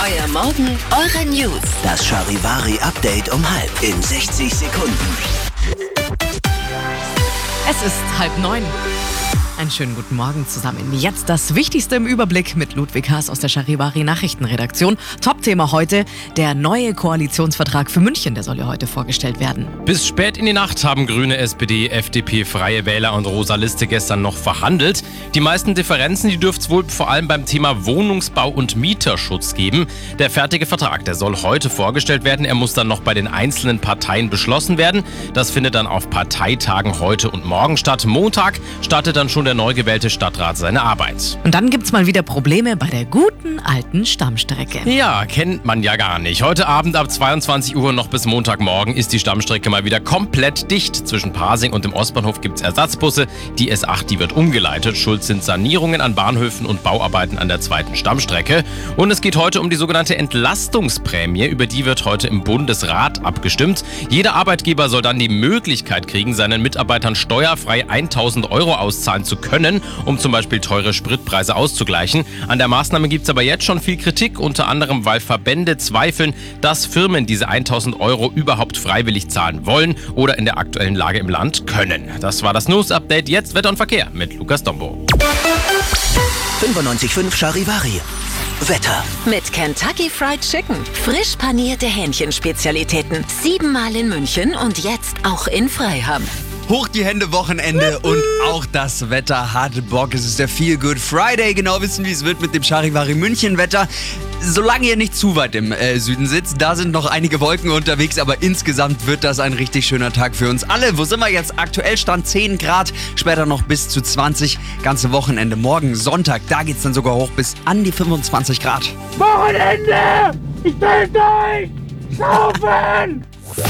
Euer Morgen, eure News. Das Charivari-Update um 6:30 in 60 Sekunden. Es ist 8:30. Einen schönen guten Morgen zusammen. Jetzt das Wichtigste im Überblick mit Ludwig Haas aus der Charivari Nachrichtenredaktion. Top-Thema heute, der neue Koalitionsvertrag für München, der soll ja heute vorgestellt werden. Bis spät in die Nacht haben Grüne, SPD, FDP, Freie Wähler und Rosa Liste gestern noch verhandelt. Die meisten Differenzen, die dürfte es wohl vor allem beim Thema Wohnungsbau und Mieterschutz geben. Der fertige Vertrag, der soll heute vorgestellt werden. Er muss dann noch bei den einzelnen Parteien beschlossen werden. Das findet dann auf Parteitagen heute und morgen statt. Montag startet dann schon der neu gewählte Stadtrat seine Arbeit. Und dann gibt's mal wieder Probleme bei der guten alten Stammstrecke. Ja, kennt man ja gar nicht. Heute Abend ab 22 Uhr noch bis Montagmorgen ist die Stammstrecke mal wieder komplett dicht. Zwischen Pasing und dem Ostbahnhof gibt's Ersatzbusse. Die S8, die wird umgeleitet. Schuld sind Sanierungen an Bahnhöfen und Bauarbeiten an der zweiten Stammstrecke. Und es geht heute um die sogenannte Entlastungsprämie. Über die wird heute im Bundesrat abgestimmt. Jeder Arbeitgeber soll dann die Möglichkeit kriegen, seinen Mitarbeitern steuerfrei 1.000 Euro auszahlen zu können, um zum Beispiel teure Spritpreise auszugleichen. An der Maßnahme gibt es aber jetzt schon viel Kritik, unter anderem, weil Verbände zweifeln, dass Firmen diese 1.000 Euro überhaupt freiwillig zahlen wollen oder in der aktuellen Lage im Land können. Das war das News-Update. Jetzt Wetter und Verkehr mit Lukas Dombo. 95.5 Charivari. Wetter. Mit Kentucky Fried Chicken. Frisch panierte Hähnchenspezialitäten. 7-mal in München und jetzt auch in Freiham. Hoch die Hände, Wochenende und auch das Wetter hat Bock. Es ist der Feel Good Friday. Genau wissen, wie es wird mit dem Charivari München Wetter. Solange ihr nicht zu weit im Süden sitzt, da sind noch einige Wolken unterwegs, aber insgesamt wird das ein richtig schöner Tag für uns alle. Wo sind wir jetzt? Aktuell Stand 10 Grad, später noch bis zu 20. Ganze Wochenende, morgen Sonntag, da geht's dann sogar hoch bis an die 25 Grad. Wochenende! Ich will euch! Saufen!